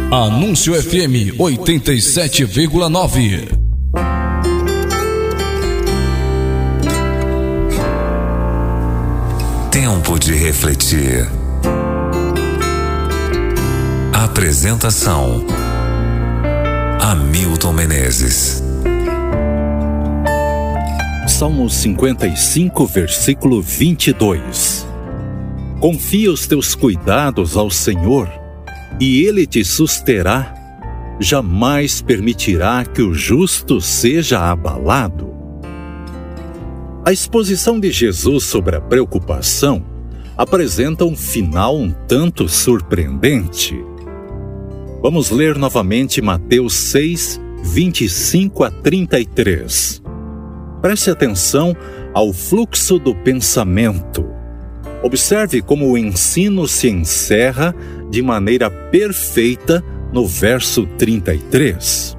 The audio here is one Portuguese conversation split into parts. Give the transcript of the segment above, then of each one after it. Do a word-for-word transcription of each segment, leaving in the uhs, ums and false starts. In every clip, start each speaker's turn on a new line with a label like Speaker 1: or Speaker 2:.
Speaker 1: Anúncio F M oitenta e sete vírgula nove.
Speaker 2: Tempo de refletir. Apresentação: Hamilton Menezes.
Speaker 3: Salmo cinquenta e cinco, versículo vinte e dois. Confia os teus cuidados ao Senhor, e Ele te susterá, jamais permitirá que o justo seja abalado. A exposição de Jesus sobre a preocupação apresenta um final um tanto surpreendente. Vamos ler novamente Mateus seis, vinte e cinco a trinta e três. Preste atenção ao fluxo do pensamento. Observe como o ensino se encerra de maneira perfeita no verso trinta e três.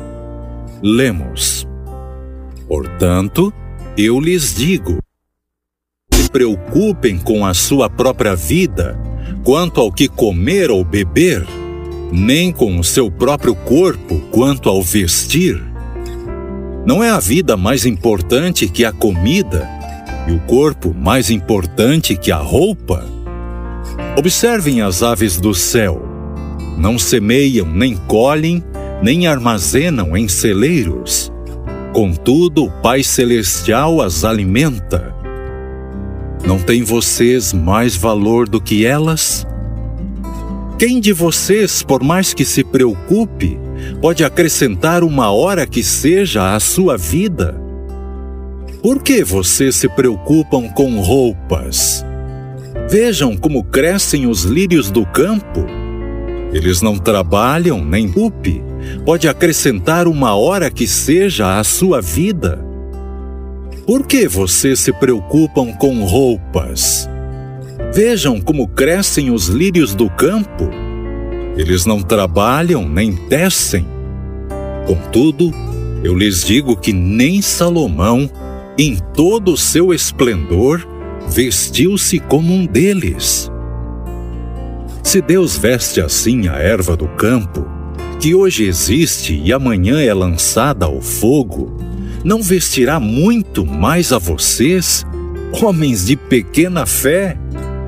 Speaker 3: Lemos: Portanto, eu lhes digo, não se preocupem com a sua própria vida, quanto ao que comer ou beber, nem com o seu próprio corpo, quanto ao vestir. Não é a vida mais importante que a comida, e o corpo mais importante que a roupa? Observem as aves do céu. Não semeiam, nem colhem, nem armazenam em celeiros. Contudo, o Pai Celestial as alimenta. Não têm vocês mais valor do que elas? Quem de vocês, por mais que se preocupe, pode acrescentar uma hora que seja à sua vida? Por que vocês se preocupam com roupas? Vejam como crescem os lírios do campo. Eles não trabalham nem preocupe. Pode acrescentar uma hora que seja à sua vida? Por que vocês se preocupam com roupas? Vejam como crescem os lírios do campo. Eles não trabalham nem tecem. Contudo, eu lhes digo que nem Salomão, em todo o seu esplendor, vestiu-se como um deles. Se Deus veste assim a erva do campo, que hoje existe e amanhã é lançada ao fogo, não vestirá muito mais a vocês, homens de pequena fé?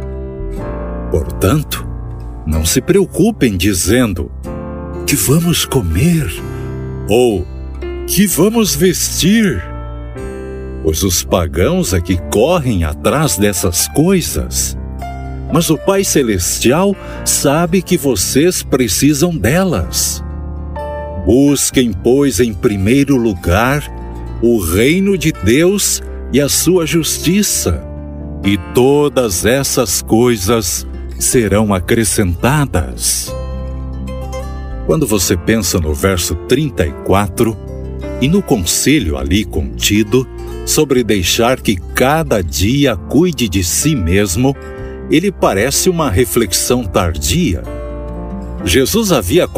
Speaker 3: Portanto, não se preocupem dizendo: que vamos comer? Ou que vamos vestir? Pois os pagãos é que correm atrás dessas coisas. Mas o Pai Celestial sabe que vocês precisam delas. Busquem, pois, em primeiro lugar o reino de Deus e a sua justiça, e todas essas coisas serão acrescentadas. Quando você pensa no verso trinta e quatro e no conselho ali contido sobre deixar que cada dia cuide de si mesmo, ele parece uma reflexão tardia. Jesus havia